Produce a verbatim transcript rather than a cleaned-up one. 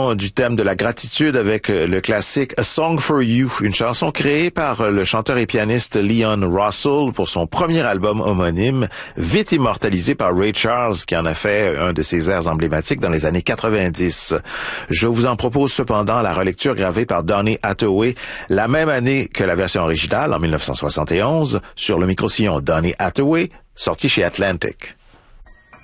continuons du thème de la gratitude avec le classique A Song for You, une chanson créée par le chanteur et pianiste Leon Russell pour son premier album homonyme, vite immortalisé par Ray Charles qui en a fait un de ses airs emblématiques dans les années quatre-vingt-dix. Je vous en propose cependant la relecture gravée par Donny Hathaway la même année que la version originale, en mille neuf cent soixante et onze, sur le micro-sillon Donny Hathaway, sorti chez Atlantic.